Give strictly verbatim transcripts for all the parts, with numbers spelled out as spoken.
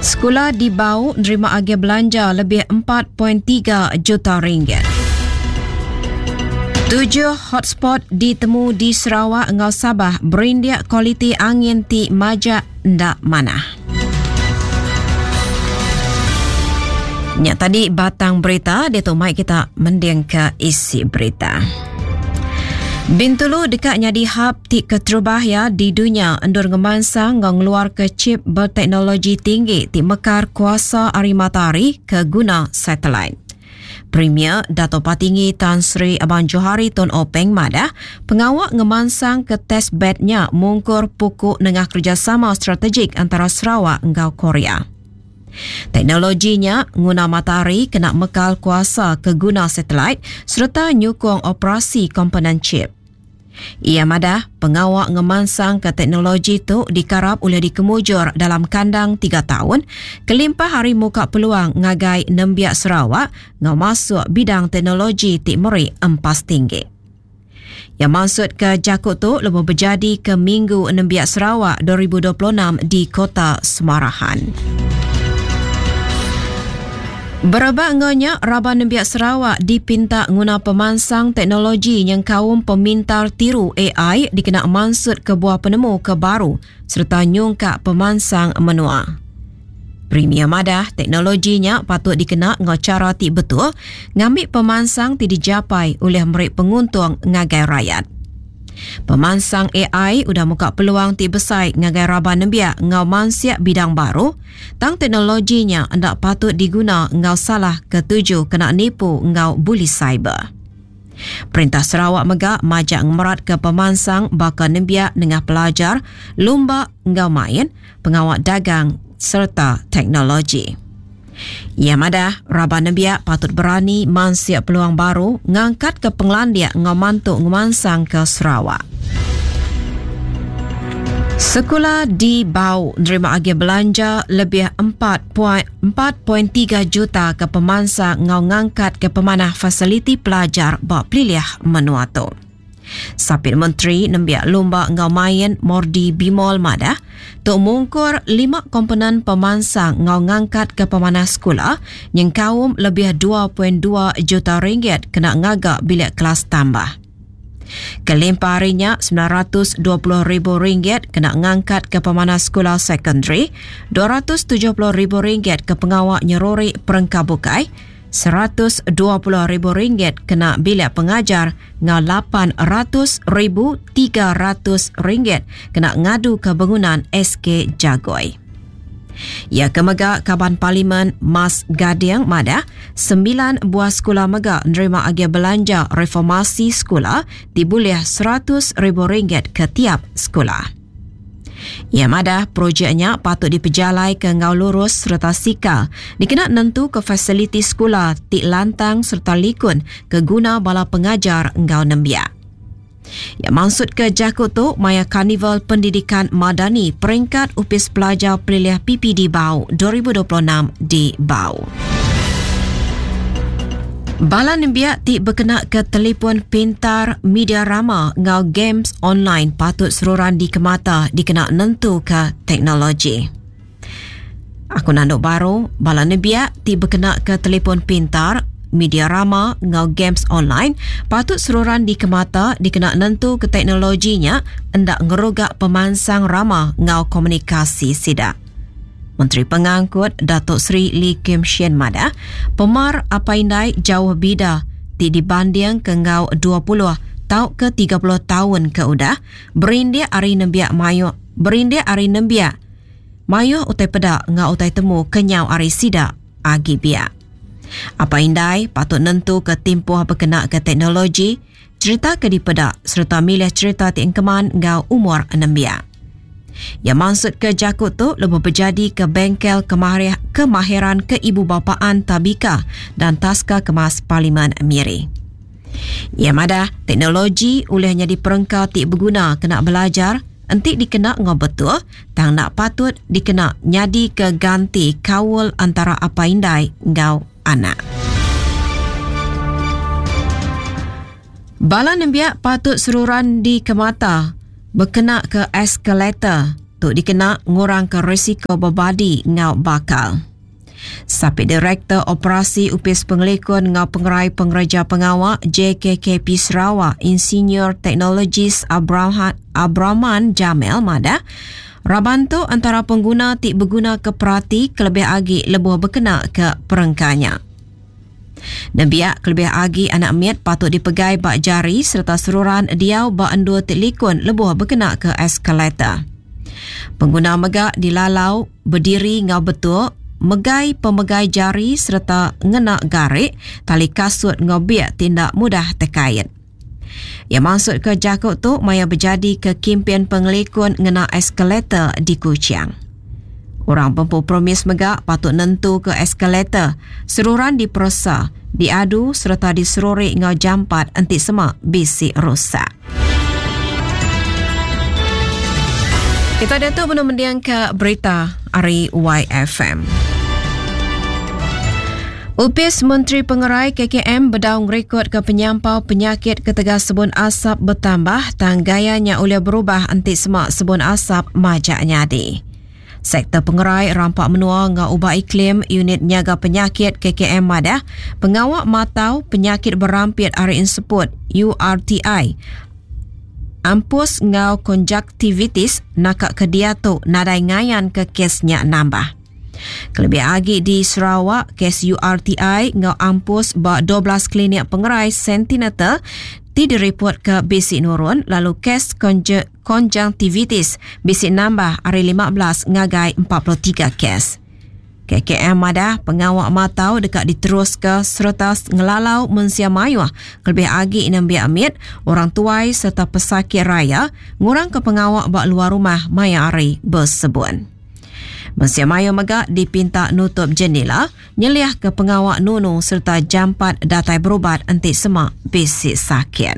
Sekolah di Bau nerima agih belanja lebih empat perpuluhan tiga juta ringgit. Tujuh hotspot ditemu di Sarawak ngau Sabah berindia kualiti angin ti majak ndak mana. Nya tadi batang berita, dia tu mai kita mending ke isi berita. Bintulu dekatnya di hub ti keterbahaya di dunia endur ngemansang ngau ngeluar ke chip berteknologi tinggi ti mekar kuasa ari matahari ke guna satelit. Premier Dato' Patinggi Tan Sri Abang Johari Tun Openg Madah pengawak ngemansang ke test bednya mungkur pukul nengah kerjasama strategik antara Sarawak ngau Korea. Teknologinya guna matahari kena mekal kuasa ke guna satelit serta nyukung operasi komponen chip. Ia madah pengawak ngemansang ke teknologi itu dikarap oleh dikemujur dalam kandang tiga tahun kelimpah hari muka peluang ngagai nembiak Sarawak ngau masuk bidang teknologi ti meri empas tinggi. Yang maksud ke jakut tu lebih berjadi ke Minggu Nembiak Sarawak dua ribu dua puluh enam di Kota Semarahan. Berabak ngonya Raba Nembiak Sarawak dipinta guna pemansang teknologi yang kaum pemintar tiru A I dikena mansut ke buah penemu ke baru serta nyungkak pemansang menua. Premier Madah teknologinya patut dikena ngau cara ti betul ngambil pemansang ti dijapai oleh mereka penguntung ngagai rakyat. Pemansang A I udah muka peluang ti besar ngagai Raba Nembiak ngau mansiak bidang baru, tang teknologinya hendak patut diguna ngau salah ketujuh kena nipu ngau buli cyber. Perintah Sarawak Megak majak ngemerat ke pemansang bakal Nembiak dengan pelajar, lumba ngau main, pengawak dagang serta teknologi. Ia madah Raba Nembiak patut berani mansiak peluang baru ngangkat ke penglandiak ngau mantuk ngemansang ke Sarawak. Sekolah di Bau nerima agih belanja lebih empat perpuluhan tiga juta ke pemansang ngau ngangkat ke pemanah fasiliti pelajar bak pilih menua tu. Sapit Menteri Nembiak Lumba ngau main Mordi Bimol Madah tok mungkur lima komponen pemansang ngau ngangkat ke pemanah sekolah yang kaum lebih dua perpuluhan dua juta ringgit kena ngagak bilik kelas tambah. Kelimpah harinya sembilan ratus dua puluh ribu ringgit kena ngangkat ke pemanah sekolah sekondari, dua ratus tujuh puluh ribu ringgit ke pengawak nyeruri perengkabukai, seratus dua puluh ribu ringgit kena bilik pengajar, ngau lapan ratus ribu tiga ratus ringgit kena ngadu ke bangunan S K Jagoi. Ia kemegak Kaban Parlimen Mas Gadiang Madah, sembilan buah sekolah megak nerima agih belanja reformasi sekolah dibulih seratus ribu ringgit ke tiap sekolah. Ia madah projeknya patut dipejalai ke ngau lurus serta sikal dikena nentu ke fasiliti sekolah tik lantang serta likun ke guna bala pengajar ngau Nembiak. Yang maksud ke jakut tu maya Karnival Pendidikan Madani peringkat upis pelajar pilih P P D Bau dua ribu dua puluh enam di Bau. Bala Nembiak ti berkena ke telefon pintar media rama ngau games online patut seruran di kemata dikena nentu ke teknologi. Aku nanduk baru, Bala Nembiak ti berkena ke telefon pintar media rama ngau games online patut seruran di kemata dikena nentu ke teknologinya hendak ngerugak pemansang rama ngau komunikasi sidak. Menteri Pengangkut Datuk Seri Lee Kim Sien Madah pemar apaindai jauh bida ti dibanding ke ngau dua puluh tau ke tiga puluh tahun ke udah berindia ari Nembiak mayu berindia ari Nembiak mayu utai pedak ngau utai temu kenyau ari sidak agi biak. Apa indai patut nentu ke timpuh berkena ke teknologi, cerita ke dipedak serta milih cerita ti engkeman ngau umur Nembiak. Yang maksud ke jakut tu lebih berjadi ke bengkel kemahir, kemahiran keibubapaan Tabika dan taska kemas Parlimen Miri. Ia madah teknologi olehnya diperengkau ti berguna kena belajar entik dikena ngau betul tang nak patut dikena nyadi ke ganti kawul antara apa indai ngau anak. Bala Nembiak patut seruran di kemata berkena ke eskalator tu dikena ngurang ke risiko berbadi ngau bakal. Sapi Direktur Operasi Upis Pengelikun ngau Pengerai Pengereja Pengawak J K K P Sarawak Insinyur Teknologis Abraham, Abraman Jamel Mada, rabantu antara pengguna tik berguna ke perati kelebih agi lebuh berkena ke perengkanya. Dan biak kelebih agi anak miat patut dipegai bak jari serta seruran diau bak endur tik likun lebuh berkena ke eskalator. Pengguna megak dilalau berdiri ngau betul megai pemegai jari serta ngenak garik tali kasut ngau biak tindak mudah terkait. Yang maksud ke jakut tu maya berjadi ke kempen pengelikun ngenak eskalator di Kuching. Orang pempu promis megak patut nentu ke eskalator, seruran diperosa, diadu serta diseruri ngau jampat entik semak bisi rosak. Kita datuk belum mendiang ke berita Ari Y F M. Upis Menteri Pengerai K K M berdaung rekod ke penyampau penyakit ketegas sebun asap bertambah dan gayanya oleh berubah entik semak sebun asap majak nyadi. Sektor pengerai rampak menua ngau ubah iklim unit nyaga penyakit K K M Madah, pengawak matau penyakit berampit hari inseput U R T I. Ampus ngau konjaktivitis nakak kediatu nadai ngayan ke kesnya nambah. Kelebih agi di Sarawak, kes U R T I ngau ampus bak dua belas klinik pengerai sentimeter ti direport ke bisi nurun, lalu kes konje, konjungtivitis bisi nambah hari lima belas ngagai empat puluh tiga kes. K K M Madah pengawak matau dekat diterus ke serta ngelalau mensia mayuah kelebih agi enam biak mit orang tuai serta pesakit raya ngurang ke pengawak bak luar rumah maya hari bersebun. Mensia mayu megak dipinta nutup jendela, nyeliah ke pengawak nunu serta jampat datai berubat entik semak bisi sakit.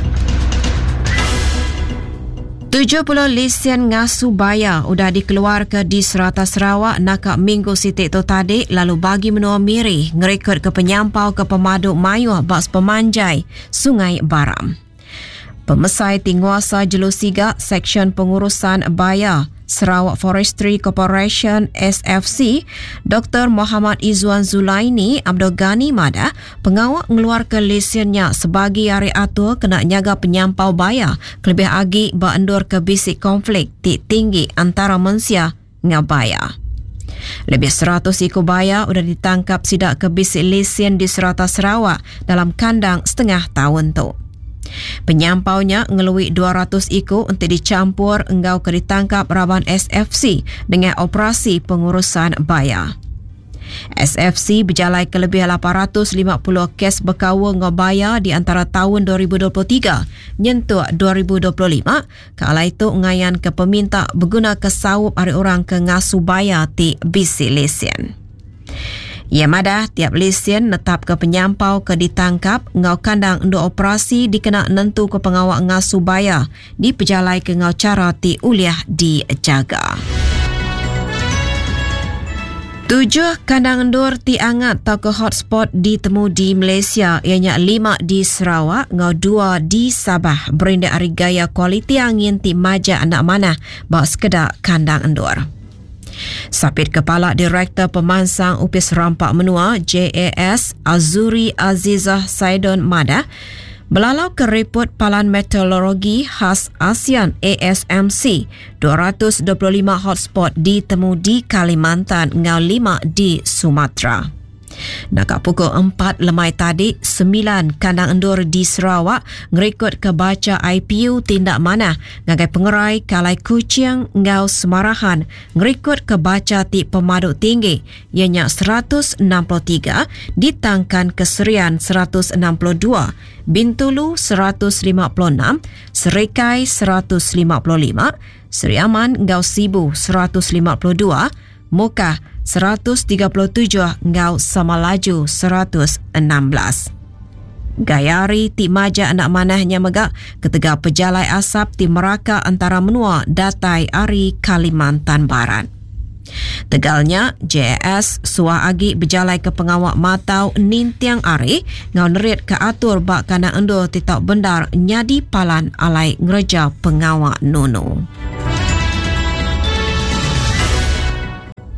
tujuh puluh lesen ngasu bayar sudah dikeluarkan di serata Sarawak nakak minggu sitik tu tadi, lalu bagi menua miri ngerekod ke penyampau ke pemaduk mayuh baks pemanjai Sungai Baram. Pemesai Tinguasa Jelusiga Seksyen Pengurusan Bayar Sarawak Forestry Corporation S F C, Doktor Muhammad Izzuan Zulaini Abdul Ghani Madah, pengawak ngeluarkan lesennya sebagai hari atur kena nyaga penyampau bayar kelebih agi berendur ke bisik konflik tik tinggi antara mensia ngau bayar. Lebih seratus ekor bayar sudah ditangkap sidak ke bisik lesen di serata Sarawak dalam kandang setengah tahun tu. Penyampaunya ngelui dua ratus ekor untuk dicampur engau ke ditangkap Raban S F C dengan operasi pengurusan bayar. S F C berjalai ke lebih lapan ratus lima puluh kes berkawa ngau bayar di antara tahun dua ribu dua puluh tiga nyentuh dua ribu dua puluh lima. Kala itu ngayan ke peminta berguna kesawup hari orang ke ngasu bayar ti bisi lesen. Ia madah tiap lesen netap ke penyampau ke ditangkap ngau kandang untuk operasi dikena nentu ke pengawak ngasu bayar di pejalai ke ngau cara ti uliah dijaga. Tujuh kandang endur ti angat atau ke hotspot ditemu di Malaysia, ianya lima di Sarawak, ngau dua di Sabah, berindak hari gaya kualiti angin ti majak anak manah bawa sekedar kandang endur. Sapit Kepala Direktur Pemansang Upis Rampak Menua J A S Azuri Azizah Saidon Madah belalau ke report Palan Meteorologi Khas ASEAN A S M C, dua ratus dua puluh lima hotspot ditemu di Kalimantan ngau lima di Sumatera. Nakak pukul empat lemai tadi, sembilan kandang endur di Sarawak ngerekod ke baca I P U tindak mana ngagai pengerai Kalai Kuching ngau Semarahan ngerekod ke baca ti pemaduk tinggi ianya seratus enam puluh tiga, ditangkan keserian seratus enam puluh dua, Bintulu seratus lima puluh enam, Serikai seratus lima puluh lima, Seri Aman ngau Sibu seratus lima puluh dua, Mukah seratus tiga puluh tujuh ngau Samalaju seratus enam belas. Gayari ti maja anak manahnya megak ketega pejalai asap ti Meraka antara menua datai Ari Kalimantan Barat. Tegalnya J S suah agi berjalai ke pengawak matau nintiang Ari ngau nerit ke atur bak kana endur titak bendar nyadi palan alai ngereja pengawak nunu.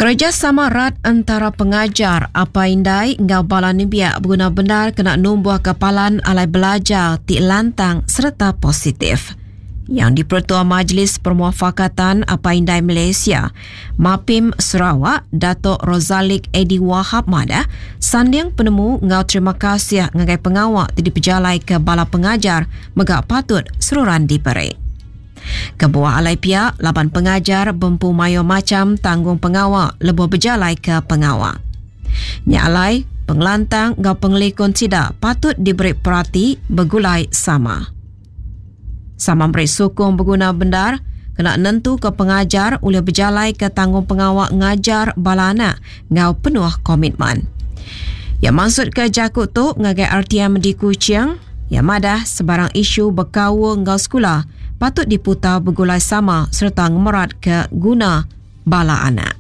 Kerjasama erat antara pengajar apa indai ngau bala nibiak berguna benar kena numbuh kepalan alai belajar ti lantang serta positif. Yang di-Pertua Majlis Permuafakatan Apa Indai Malaysia, Mapim Sarawak, Datuk Rozalik Edi Wahab Mada, sanding penemu ngau terima kasih ngagai pengawak ti dipejalai ke bala pengajar megak patut seruran diberi. Kebuah alai pihak, laban pengajar bempu mayo macam tanggung pengawak lebuh berjalai ke pengawak. Nya alai, pengelantang ngau pengelikun tidak patut diberi perhati bergulai sama. Sama memberi sokong berguna benar, kena nentu ke pengajar oleh berjalai ke tanggung pengawak ngajar balana ngau penuh komitmen. Yang maksud ke jakut tu ngagai R T M di Kuching, yang madah sebarang isu berkawa ngau sekolah patut diputar bergulai sama serta ngemerat ke guna bala anak.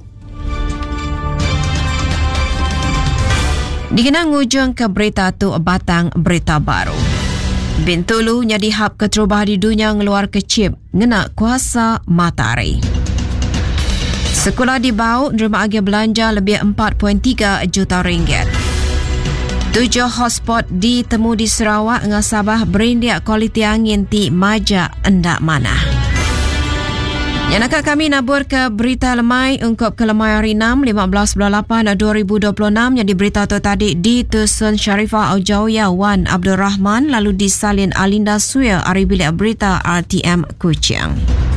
Dikenang ujung ke berita tu batang berita baru. Bintulu nyadi hab keterubah di dunia ngeluar ke chip ngena kuasa matahari. Sekolah di Bau nerima agi belanja lebih empat perpuluhan tiga juta ringgit. Tujuh hotspot ditemu di Sarawak dengan Sabah berindiak kualiti angin ti majak endak mana. Yang nak kami nabur ke berita lemai ungkap ke lemai hari enam, lima belas bulan lapan dua ribu dua puluh enam yang di berita tu tadi di Tusun Sharifah Aujawiyah Wan Abdul Rahman lalu disalin Alinda Suya hari bilik berita R T M Kuching.